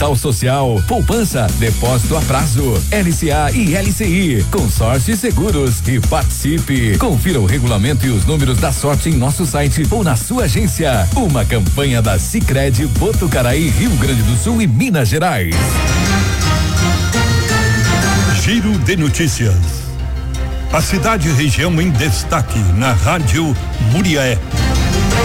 Capital Social, poupança, depósito a prazo, LCA e LCI, consórcio e seguros e participe. Confira o regulamento e os números da sorte em nosso site ou na sua agência. Uma campanha da Sicredi Botucaraí, Rio Grande do Sul e Minas Gerais. Giro de notícias. A cidade e região em destaque na Rádio Muriaé.